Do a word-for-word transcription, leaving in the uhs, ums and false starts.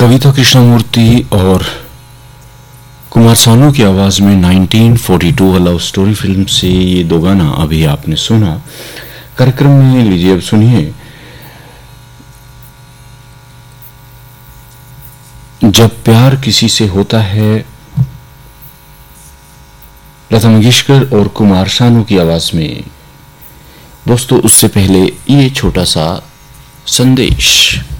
कविता कृष्णमूर्ति और कुमार सानू की आवाज में nineteen forty two love story film से ये दो गाना अभी आपने सुना। कार्यक्रम में लीजिए अब सुनिए जब प्यार किसी से होता है, लता मंगेशकर और कुमार सानू की आवाज में। दोस्तों उससे पहले ये छोटा सा संदेश।